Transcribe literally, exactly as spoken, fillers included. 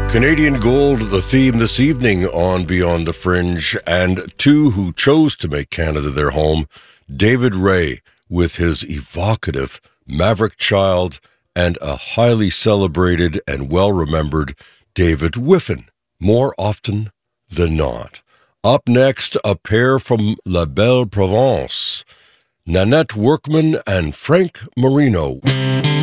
Canadian Gold, the theme this evening on Beyond the Fringe, and two who chose to make Canada their home, David Ray with his evocative Maverick Child and a highly celebrated and well-remembered David Whiffen, more often than not. Up next, a pair from La Belle Provence, Nanette Workman and Frank Marino.